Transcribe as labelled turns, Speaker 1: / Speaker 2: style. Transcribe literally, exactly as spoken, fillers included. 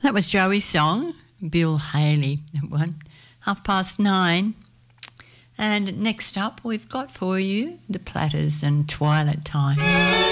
Speaker 1: That was Joey's song, Bill Haley, that one. Half past nine. And next up we've got for you The Platters and Twilight Time.